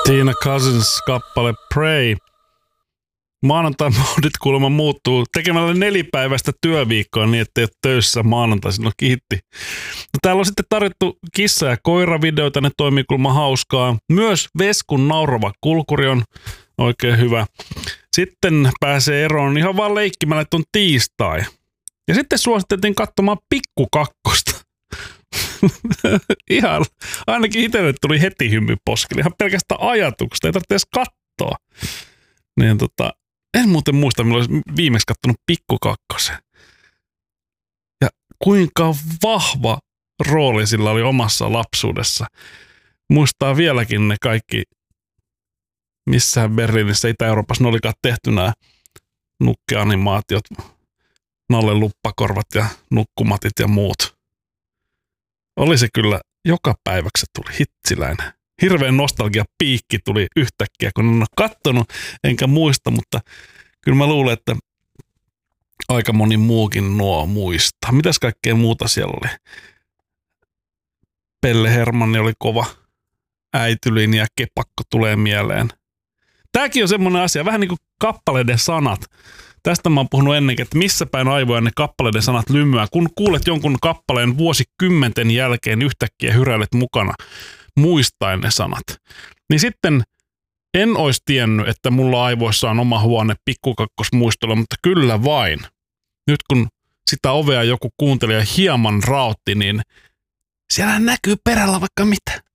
Tina Cousins-kappale Pray. Maanantai-moodit kuulemma muuttuu tekemällä 4-päiväistä työviikkoa niin, ettei ole töissä maanantaisin. No kiitti. No, täällä on sitten tarjottu kissa- ja koira-videoita, ne toimii kuulemma hauskaa. Myös Veskun naurava kulkuri on oikein hyvä. Sitten pääsee eroon ihan vaan leikkimällä, että on tiistai. Ja sitten suositeltiin katsomaan Pikku Kakkosta. Ihan, ainakin itselle tuli heti hymy poskelle. Ihan pelkästään ajatuksesta, ei tarvitse edes katsoa. Niin en muuten muista, milloin olisi viimeksi kattonut Pikku Kakkosen. Ja kuinka vahva rooli sillä oli omassa lapsuudessa. Muistaa vieläkin ne kaikki, missään Berliinissä, Itä-Euroopassa ne olikaan tehty nämä nukkeanimaatiot, Nalle Luppakorvat ja Nukkumatit ja muut. Oli se kyllä joka päiväksi tuli hitsiläinen. Hirveän nostalgia-piikki tuli yhtäkkiä, kun en ole kattonut, enkä muista, mutta kyllä mä luulen, että aika moni muukin nuo muistaa. Mitäs kaikkea muuta siellä oli? Pelle Hermanni oli kova. Äitylin ja Kepakko tulee mieleen. Tääkin on semmoinen asia, vähän niin kuin kappaleiden sanat. Tästä mä oon puhunut ennenkin, että missä päin aivoja ne kappaleiden sanat lymyää. Kun kuulet jonkun kappaleen vuosikymmenten jälkeen yhtäkkiä hyräilet mukana muistaen ne sanat. Niin sitten en olisi tiennyt, että mulla aivoissa on oma huone Pikkukakkosmuistolla, mutta kyllä vain. Nyt kun sitä ovea joku kuuntelija hieman raotti, niin siellä näkyy perällä vaikka mitä.